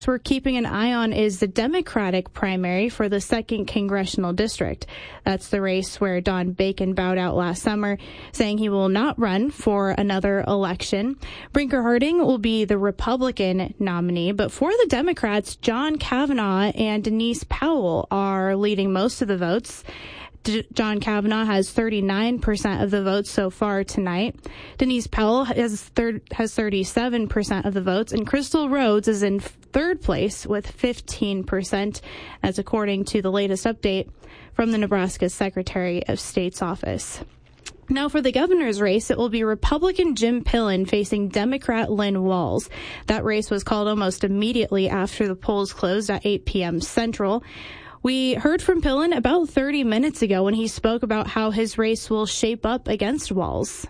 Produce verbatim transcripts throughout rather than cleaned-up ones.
we're keeping an eye on is the Democratic primary for the second congressional district. That's the race where Don Bacon bowed out last summer, saying he will not run for another election. Brinker Harding will be the Republican nominee, but for the Democrats, John Kavanaugh and Denise Powell are leading most of the votes. D- John Kavanaugh has thirty-nine percent of the votes so far tonight. Denise Powell has, thir- has thirty-seven percent of the votes, and Crystal Rhodes is in third place with fifteen percent. That's according to the latest update from the Nebraska Secretary of State's office. Now for the governor's race, it will be Republican Jim Pillen facing Democrat Lynn Walls. That race was called almost immediately after the polls closed at eight p.m. Central. We heard from Pillen about thirty minutes ago when he spoke about how his race will shape up against Walls.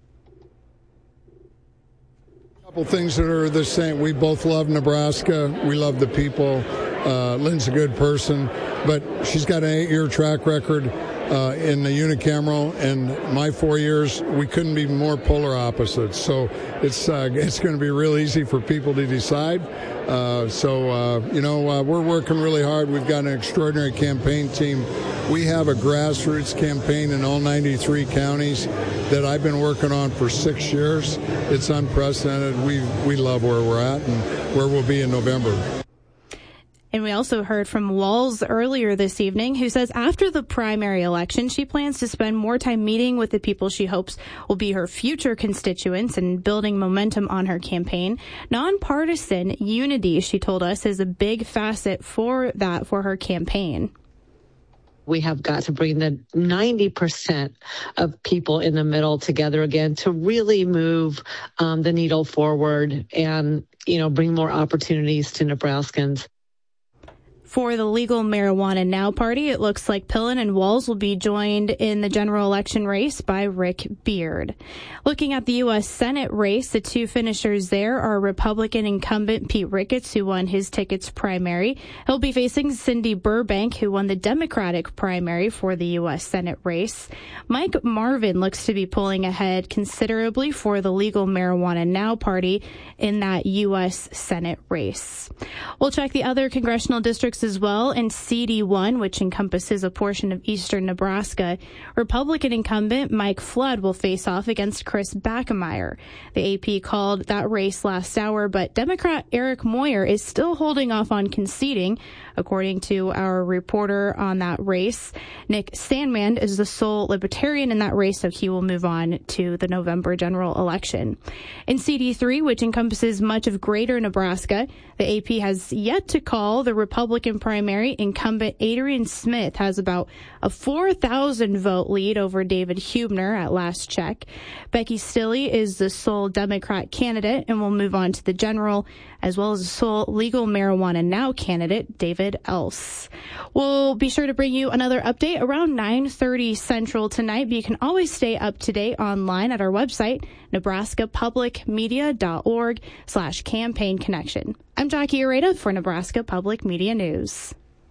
A couple things that are the same. We both love Nebraska. We love the people. Uh, Lynn's a good person, but she's got an eight-year track record uh, in the unicameral, and my four years, we couldn't be more polar opposites. So it's uh, it's going to be real easy for people to decide. Uh, so, uh, you know, uh, we're working really hard. We've got an extraordinary campaign team. We have a grassroots campaign in all ninety-three counties that I've been working on for six years. It's unprecedented. We we love where we're at and where we'll be in November. And we also heard from Walls earlier this evening, who says after the primary election, she plans to spend more time meeting with the people she hopes will be her future constituents and building momentum on her campaign. Nonpartisan unity, she told us, is a big facet for that for her campaign. We have got to bring the ninety percent of people in the middle together again to really move um, the needle forward and, you know, bring more opportunities to Nebraskans. For the Legal Marijuana Now party, it looks like Pillen and Walls will be joined in the general election race by Rick Beard. Looking at the U S Senate race, the two finishers there are Republican incumbent Pete Ricketts, who won his ticket's primary. He'll be facing Cindy Burbank, who won the Democratic primary for the U S Senate race. Mike Marvin looks to be pulling ahead considerably for the Legal Marijuana Now party in that U S Senate race. We'll check the other congressional districts as well. In C D one, which encompasses a portion of eastern Nebraska, Republican incumbent Mike Flood will face off against Chris Backemeyer. The A P called that race last hour, but Democrat Eric Moyer is still holding off on conceding, according to our reporter on that race. Nick Sandman is the sole Libertarian in that race, so he will move on to the November general election. In C D three, which encompasses much of greater Nebraska, the A P has yet to call the Republican primary. Incumbent Adrian Smith has about a four thousand vote lead over David Hubner at last check. Becky Stilley is the sole Democrat candidate and will move on to the general, as well as the sole Legal Marijuana Now candidate, David Else. We'll be sure to bring you another update around nine thirty Central tonight, but you can always stay up to date online at our website, nebraska public media dot org slash campaign connection. I'm Jackie Areta for Nebraska Public Media News.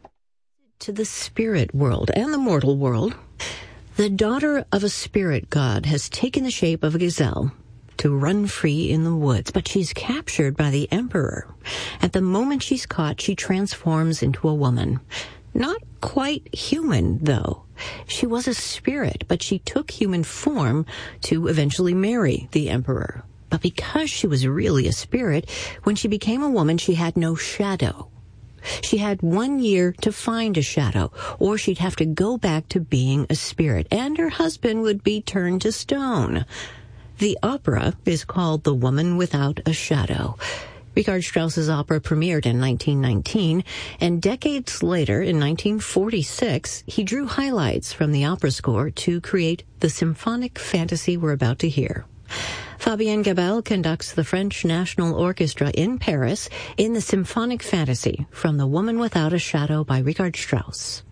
To the spirit world and the mortal world, the daughter of a spirit god has taken the shape of a gazelle to run free in the woods, but she's captured by the emperor. At the moment she's caught, she transforms into a woman. Not quite human, though. She was a spirit, but she took human form to eventually marry the emperor. But because she was really a spirit, when she became a woman, she had no shadow. She had one year to find a shadow, or she'd have to go back to being a spirit, and her husband would be turned to stone. The opera is called The Woman Without a Shadow. Richard Strauss's opera premiered in nineteen nineteen, and decades later, in nineteen forty-six, he drew highlights from the opera score to create the symphonic fantasy we're about to hear. Fabienne Gabel conducts the French National Orchestra in Paris in the symphonic fantasy from The Woman Without a Shadow by Richard Strauss.